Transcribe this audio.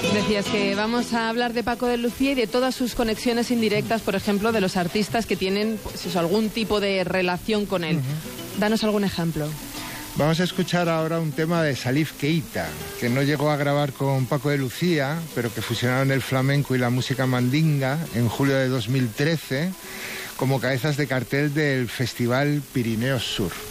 Decías que vamos a hablar de Paco de Lucía y de todas sus conexiones indirectas, por ejemplo, de los artistas que tienen pues eso, algún tipo de relación con él. Danos algún ejemplo. Vamos a escuchar ahora un tema de Salif Keita, que no llegó a grabar con Paco de Lucía, pero que fusionaron el flamenco y la música mandinga en julio de 2013 como cabezas de cartel del Festival Pirineos Sur.